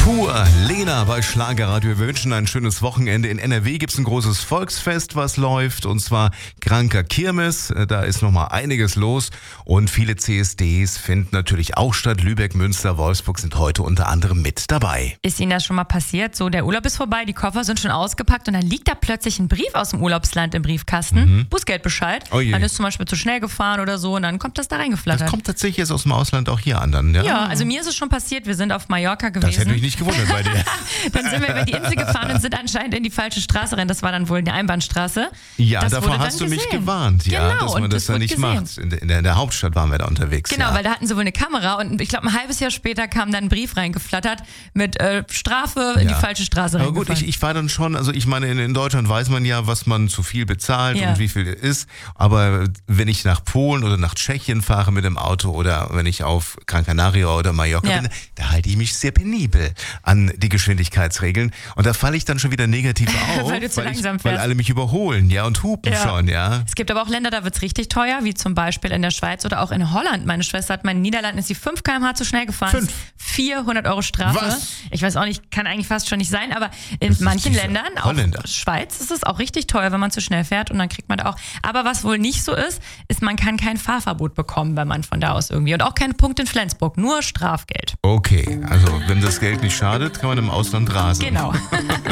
Pur, Lena bei Schlagerradio. Wir wünschen ein schönes Wochenende. In NRW gibt es ein großes Volksfest, was läuft, und zwar Kranker Kirmes. Da ist nochmal einiges los und viele CSDs finden natürlich auch statt. Lübeck, Münster, Wolfsburg sind heute unter anderem mit dabei. Ist Ihnen das schon mal passiert? So, der Urlaub ist vorbei, die Koffer sind schon ausgepackt und dann liegt da plötzlich ein Brief aus dem Urlaubsland im Briefkasten. Bußgeldbescheid. Oh je. Man ist zum Beispiel zu schnell gefahren oder so und dann kommt das da reingeflattert. Das kommt tatsächlich jetzt aus dem Ausland auch hier an dann, ja? Ja, also mir ist es schon passiert. Wir sind auf Mallorca gewesen. Das hätte mich nicht gewundert bei dir. Dann sind wir über die Insel gefahren und sind anscheinend in die falsche Straße rein. Das war dann wohl eine Einbahnstraße. Ja, das davor wurde hast du dann mich gesehen. gewarnt, ja, Genau, dass man und das da wurde nicht gesehen. macht. In der Hauptstadt waren wir da unterwegs. Genau, ja. weil da hatten sie wohl eine Kamera und ich glaube ein halbes Jahr später kam dann ein Brief reingeflattert mit Strafe in die falsche Straße Aber gut, reingefallen. ich war dann schon, also ich meine, in Deutschland weiß man ja, was man zu viel bezahlt Ja. und wie viel ist. Aber wenn ich nach Polen oder nach Tschechien fahre mit dem Auto oder wenn ich auf Gran Canaria oder Mallorca bin, da halte ich mich sehr penibel an die Geschwindigkeitsregeln. Und da falle ich dann schon wieder negativ auf, Weil du zu langsam weil fährst. alle mich überholen, ja, und hupen schon, ja. Es gibt aber auch Länder, da wird es richtig teuer, wie zum Beispiel in der Schweiz oder auch in Holland. Meine Schwester hat in den Niederlanden ist sie 5 km/h zu schnell gefahren. 5? 400 € Strafe. Was? Ich weiß auch nicht, kann eigentlich fast schon nicht sein, aber in Das ist manchen diese Ländern, auch Holländer. Schweiz, ist es auch richtig teuer, wenn man zu schnell fährt und dann kriegt man da auch. Aber was wohl nicht so ist, man kann kein Fahrverbot bekommen, wenn man von da aus irgendwie. Und auch keinen Punkt in Flensburg, nur Strafgeld. Okay, also wenn das Geld nicht schadet, kann man im Ausland rasen. Genau.